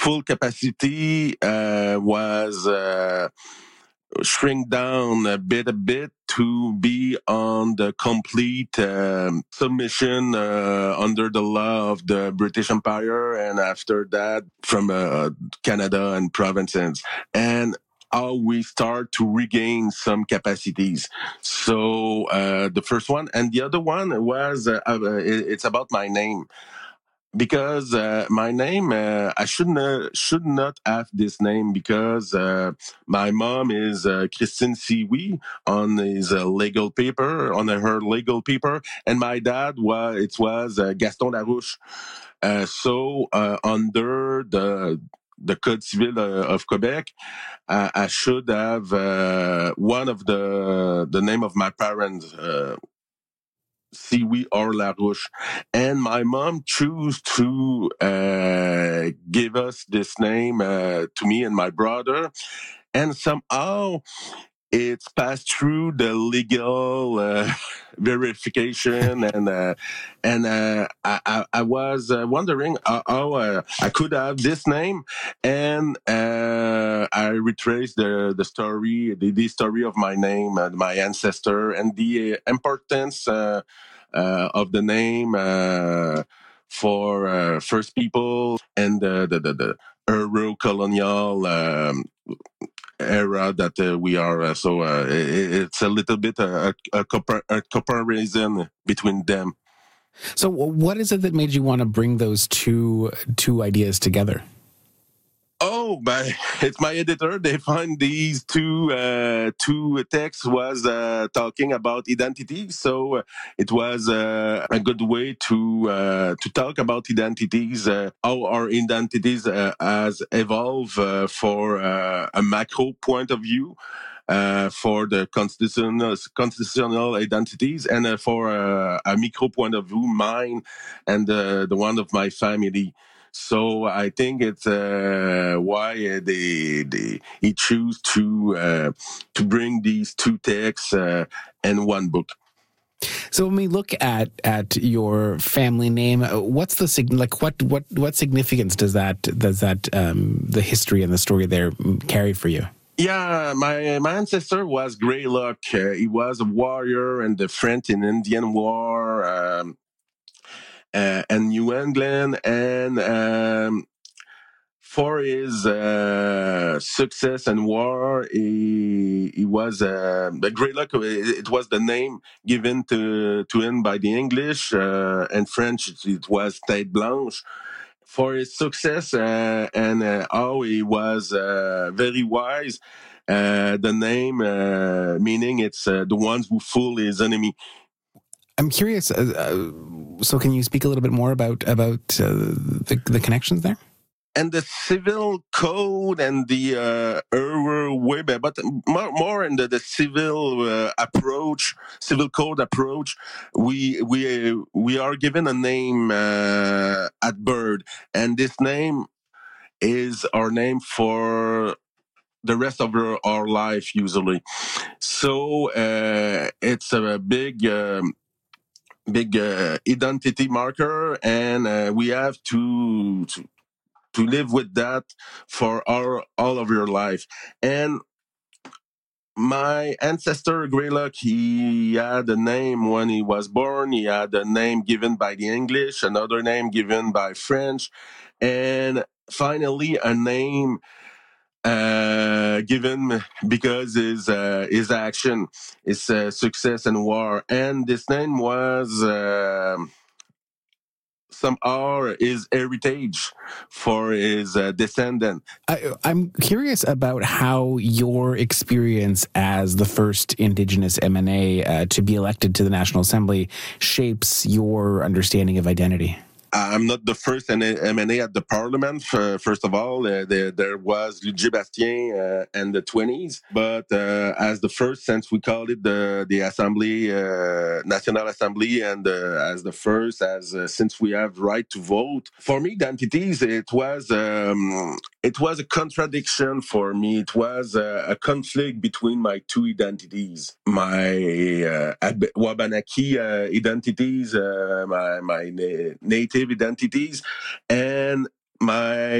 full capacity was shrink down a bit to be on the complete submission under the law of the British Empire, and after that from Canada and provinces, and how we start to regain some capacities. So the first one, and the other one was it's about my name. Because my name, I should not have this name because my mom is Christine Siwi on his legal paper, on her legal paper, and my dad was Gaston Larouche. So under the Code Civil of Quebec, I should have one of the name of my parents. Siwi or Larouche. And my mom chose to give us this name to me and my brother. And somehow it's passed through the legal verification, and I was wondering how I could have this name, and I retraced the story, the story of my name, my ancestor, and the importance of the name for First People and the Euro-colonial era that we are. So it's a little bit a comparison between them. So what is it that made you want to bring those two ideas together? Oh, but it's my editor. They find these two texts was talking about identity, so it was a good way to talk about identities, how our identities has evolved for a macro point of view. For the constitutional identities, and for a micro point of view, mine and the one of my family. So I think it's why he choose to bring these two texts in one book. So when we look at your family name, what's the what significance does that the history and the story there carry for you? Yeah, my ancestor was Greylock. He was a warrior in the French and Indian War. And New England, and for his success and war, he was the Greylock. It was the name given to him by the English, and French it was Tête Blanche. For his success and how he was very wise. The name meaning it's the ones who fool his enemy. I'm curious. So, can you speak a little bit more about the connections there? And the civil code and the way, but more in the civil approach, civil code approach. We are given a name at birth, and this name is our name for the rest of our life usually. So it's a big identity marker, and we have to live with that for all of your life. And my ancestor Greylock, he had a name when he was born. He had a name given by the English, another name given by French, and finally a name given because his action, his success in war, and this name was somehow his heritage for his descendant. I'm curious about how your experience as the first Indigenous MNA to be elected to the National Assembly shapes your understanding of identity. I'm not the first MNA at the Parliament. First of all, there was Luigi Bastien in the 20s, but as the first, since we called it the Assembly, National Assembly, and as the first, since we have right to vote, for me, identities, it was a contradiction for me. It was a conflict between my two identities, my Wabanaki identities, my native identities, and my